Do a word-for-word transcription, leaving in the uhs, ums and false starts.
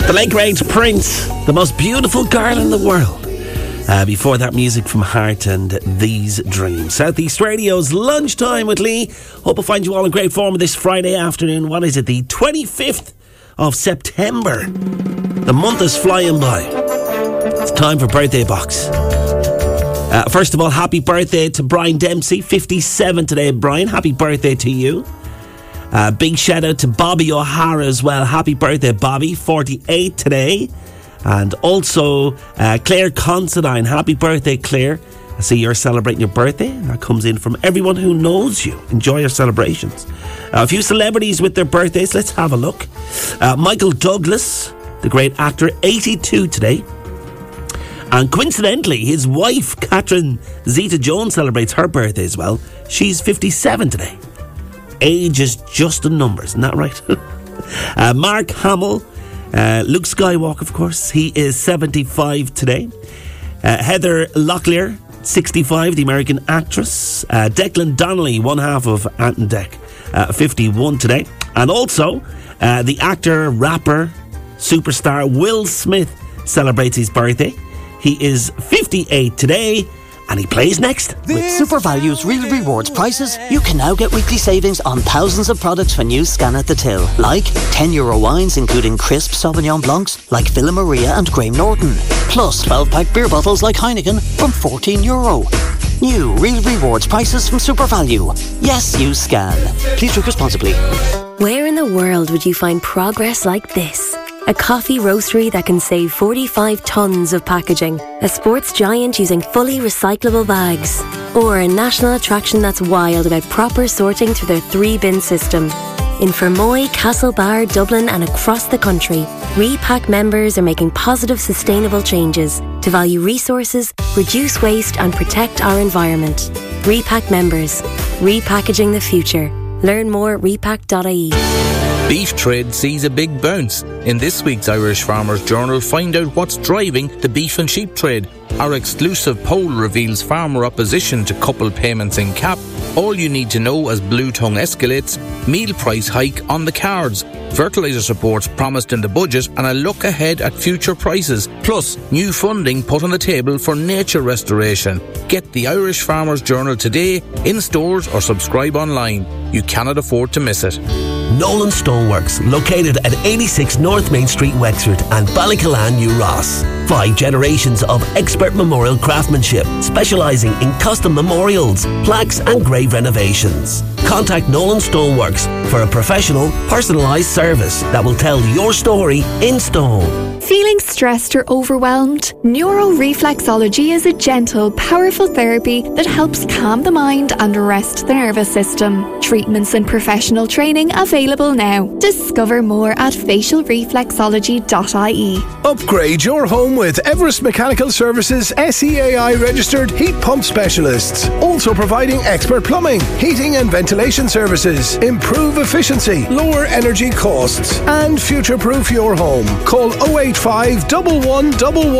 The late great Prince, the most beautiful girl in the world. Uh, before that, music from Heart and These Dreams. Southeast Radio's Lunchtime with Lee. Hope I find you all in great form this Friday afternoon. What is it? The twenty-fifth of September. The month is flying by. It's time for Birthday Box. Uh, first of all, happy birthday to Brian Dempsey, fifty-seven today. Brian, happy birthday to you. Uh, big shout out to Bobby O'Hara as well. Happy birthday, Bobby, forty-eight today. And also uh, Claire Considine. Happy birthday, Claire. I see you're celebrating your birthday. That comes in from everyone who knows you. Enjoy your celebrations. Uh, a few celebrities with their birthdays. Let's have a look. Uh, Michael Douglas, the great actor, eighty-two today. And coincidentally, his wife, Catherine Zeta-Jones, celebrates her birthday as well. She's fifty-seven today. Age is just a number, isn't that right? uh, Mark Hamill. Uh, Luke Skywalker, of course, he is seventy-five today. Uh, Heather Locklear, sixty-five, the American actress. Uh, Declan Donnelly, one half of Ant and Dec, uh, fifty-one today. And also, uh, the actor, rapper, superstar Will Smith celebrates his birthday. He is fifty-eight today. And he plays next. With SuperValue's Real Rewards prices, you can now get weekly savings on thousands of products when you scan at the till. Like ten euro wines including crisp Sauvignon Blancs like Villa Maria and Graham Norton. Plus twelve pack beer bottles like Heineken from fourteen euro. New Real Rewards prices from SuperValue. Yes, you scan. Please drink responsibly. Where in the world would you find progress like this? A coffee roastery that can save forty-five tonnes of packaging. A sports giant using fully recyclable bags. Or a national attraction that's wild about proper sorting through their three-bin system. In Fermoy, Castlebar, Dublin and across the country, Repack members are making positive, sustainable changes to value resources, reduce waste and protect our environment. Repack members. Repackaging the future. Learn more at repack dot I E. Beef trade sees a big bounce. In this week's Irish Farmers Journal, find out what's driving the beef and sheep trade. Our exclusive poll reveals farmer opposition to coupled payments in C A P. All you need to know as Blue Tongue escalates, meal price hike on the cards, fertiliser supports promised in the budget and a look ahead at future prices. Plus, new funding put on the table for nature restoration. Get the Irish Farmers Journal today, in stores or subscribe online. You cannot afford to miss it. Nolan Stoneworks, located at eighty-six North Main Street, Wexford and Ballycalan, New Ross. Five generations of expert memorial craftsmanship, specialising in custom memorials, plaques and grave renovations. Contact Nolan Stoneworks for a professional, personalised service that will tell your story in stone. Feeling stressed or overwhelmed? Neuroreflexology is a gentle, powerful therapy that helps calm the mind and rest the nervous system. Treatments and professional training available now. Discover more at facial reflexology dot I E. Upgrade your home with Everest Mechanical Services S E A I registered heat pump specialists. Also providing expert plumbing, heating and ventilation services. Improve efficiency, lower energy costs and future-proof your home. Call oh eight five, one one one one